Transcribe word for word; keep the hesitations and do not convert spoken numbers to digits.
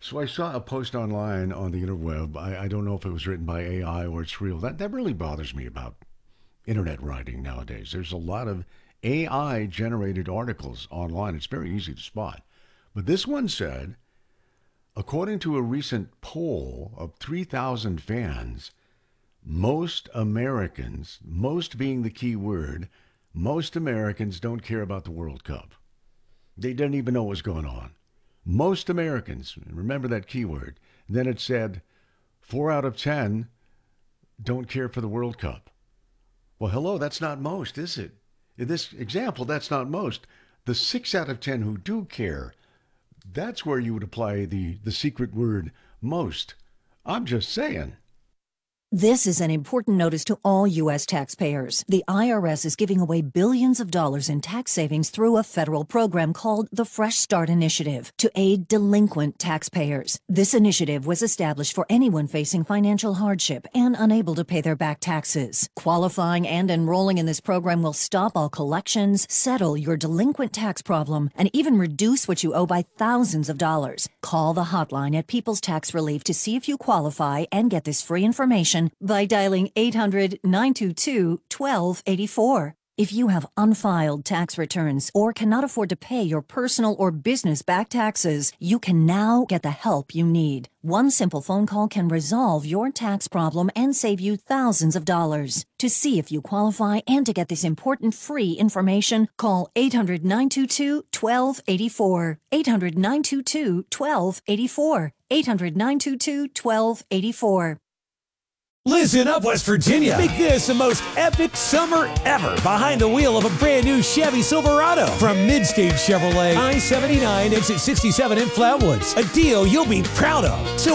So I saw a post online on the interweb. I, I don't know if it was written by A I or it's real. That that really bothers me about internet writing nowadays. There's a lot of A I generated articles online. It's very easy to spot. But this one said, according to a recent poll of three thousand fans, most Americans, most being the key word, most Americans don't care about the World Cup. They didn't even know what was going on. Most Americans, remember that keyword. Then it said, four out of ten don't care for the World Cup. Well, hello, that's not most, is it? In this example, that's not most. The six out of ten who do care, that's where you would apply the, the secret word most. I'm just saying. This is an important notice to all U S taxpayers. The I R S is giving away billions of dollars in tax savings through a federal program called the Fresh Start Initiative to aid delinquent taxpayers. This initiative was established for anyone facing financial hardship and unable to pay their back taxes. Qualifying and enrolling in this program will stop all collections, settle your delinquent tax problem, and even reduce what you owe by thousands of dollars. Call the hotline at People's Tax Relief to see if you qualify and get this free information by dialing eight hundred, nine two two, one two eight four. If you have unfiled tax returns or cannot afford to pay your personal or business back taxes, you can now get the help you need. One simple phone call can resolve your tax problem and save you thousands of dollars. To see if you qualify and to get this important free information, call eight hundred, nine two two, one two eight four. eight hundred, nine two two, one two eight four. eight hundred, nine two two, one two eight four. Listen up, West Virginia. Make this the most epic summer ever behind the wheel of a brand new Chevy Silverado from Midstage Chevrolet, I seventy-nine, exit sixty-seven in Flatwoods. A deal you'll be proud of. So